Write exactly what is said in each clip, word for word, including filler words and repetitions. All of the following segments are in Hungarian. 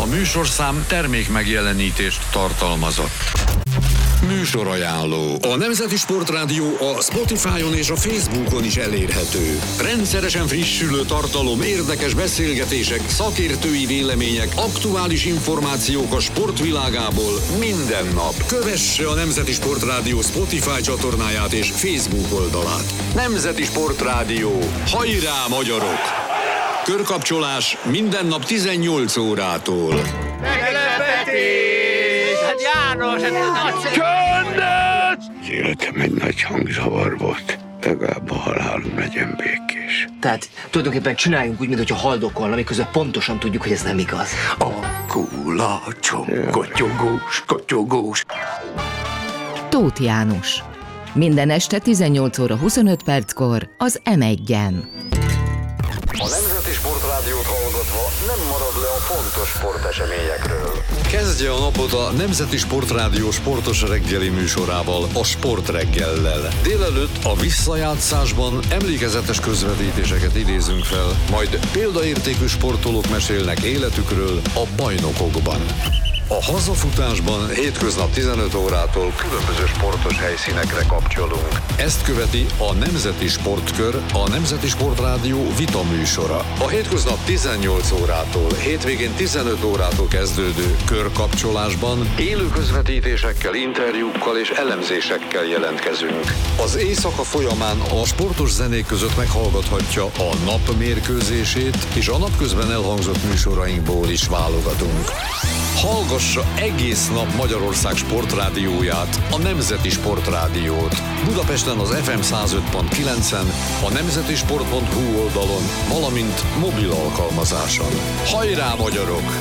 műsorszám termék megjelenítést tartalmazott. Műsorajánló. A Nemzeti Sportrádió a Spotify-on és a Facebookon is elérhető. Rendszeresen frissülő tartalom, érdekes beszélgetések, szakértői vélemények, aktuális információk a sportvilágából minden nap. Kövesse a Nemzeti Sportrádió Spotify csatornáját és Facebook oldalát. Nemzeti Sportrádió. Hajrá, magyarok! Körkapcsolás minden nap tizennyolc órától. Meglepetés! Hát János, ez nagyszerű! Az életem egy nagy hangzavar volt. Legalább a halálom legyen békés. Tehát tulajdonképpen csináljunk úgy, mintha haldokolna, miközben pontosan tudjuk, hogy ez nem igaz. A kulacsom, kotyogós, kotyogós. Tóth János. Minden este tizennyolc óra huszonöt perckor az em egyen. A Nemzeti Sportrádiót hallgatva nem marad le a fontos sporteseményekről. Kezdje a napot a Nemzeti Sportrádió sportos reggeli műsorával, a Sportreggellel. Délelőtt a visszajátszásban emlékezetes közvetítéseket idézünk fel, majd példaértékű sportolók mesélnek életükről a bajnokokban. A hazafutásban hétköznap tizenöt órától különböző sportos helyszínekre kapcsolunk. Ezt követi a Nemzeti Sportkör, a Nemzeti Sportrádió vita műsora. A hétköznap tizennyolc órától, hétvégén tizenöt órától kezdődő körkapcsolásban élő közvetítésekkel, interjúkkal és elemzésekkel jelentkezünk. Az éjszaka folyamán a sportos zenék között meghallgathatja a nap mérkőzését, és a napközben elhangzott műsorainkból is válogatunk. Hallgassa egész nap Magyarország sportrádióját, a Nemzeti Sportrádiót. Budapesten az ef em száz öt pont kilencen, a nemzetisport pont hu oldalon, valamint mobil alkalmazáson. Hajrá, magyarok!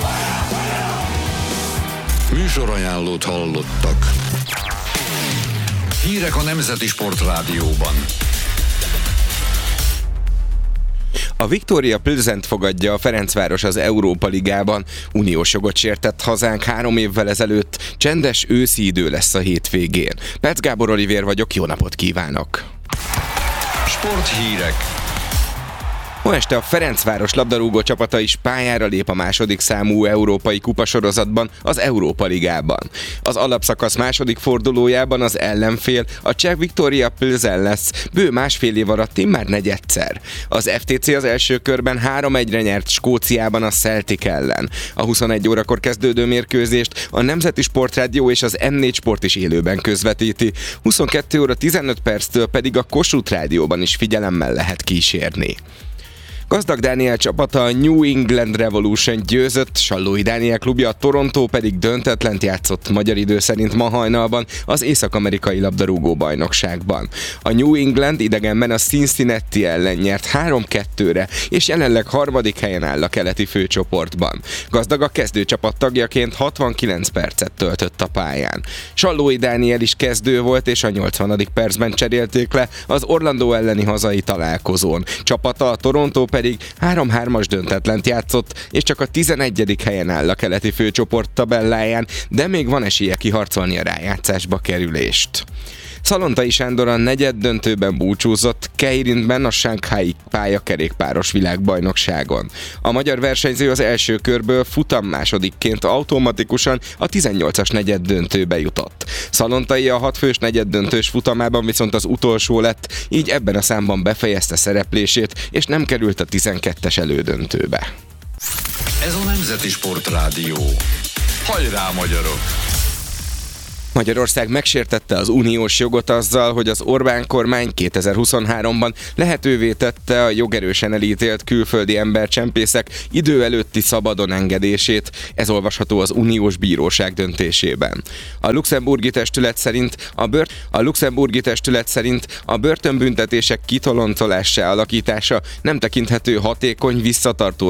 Műsorajánlót hallottak. Hírek a Nemzeti Sportrádióban. A Viktória Plzent fogadja a Ferencváros az Európa Ligában. Uniós jogot sértett hazánk három évvel ezelőtt. Csendes őszi idő lesz a hétvégén. Perc Gábor Olivér vagyok, jó napot kívánok! Sporthírek. Ma este a Ferencváros labdarúgó csapata is pályára lép a második számú európai kupasorozatban, az Európa Ligában. Az alapszakasz második fordulójában az ellenfél a cseh Viktória Plzen lesz, bő másfél év alatt immár negyedszer. Az ef té cé az első körben három egyre nyert Skóciában a Celtic ellen. A huszonegy órakor kezdődő mérkőzést a Nemzeti Sportrádió és az em négy Sport is élőben közvetíti. huszonkettő óra tizenöt perctől pedig a Kossuth Rádióban is figyelemmel lehet kísérni. Gazdag Dániel csapata a New England Revolution győzött, Sallói Dániel klubja a Toronto pedig döntetlent játszott magyar idő szerint ma hajnalban az észak-amerikai labdarúgó bajnokságban. A New England idegenben a Cincinnati ellen nyert három kettőre, és jelenleg harmadik helyen áll a keleti főcsoportban. Gazdag a kezdőcsapat tagjaként hatvankilenc percet töltött a pályán. Sallói Dániel is kezdő volt, és a nyolcvanadik percben cserélték le az Orlando elleni hazai találkozón. Csapata, a Toronto pedig három-hármas döntetlent játszott, és csak a tizenegyedik helyen áll a keleti főcsoport tabelláján, de még van esélye kiharcolni a rájátszásba kerülést. Szalontai Sándor a negyed döntőben búcsúzott Keirintben a Shanghai pályakerékpáros világbajnokságon. A magyar versenyző az első körből futam másodikként automatikusan a tizennyolcas negyed döntőbe jutott. Szalontai a hatfős negyed döntős futamában viszont az utolsó lett, így ebben a számban befejezte szereplését, és nem került a tizenkettes elődöntőbe. Ez a Nemzeti Sportrádió. Hajrá, magyarok! Magyarország megsértette az uniós jogot azzal, hogy az Orbán kormány kétezer-huszonháromban lehetővé tette a jogerősen elítélt külföldi embercsempészek idő előtti szabadon engedését. Ez olvasható az uniós bíróság döntésében. A luxemburgi testület szerint a, bört- a luxemburgi testület szerint a börtönbüntetések kitoloncolássá alakítása nem tekinthető hatékony visszatartó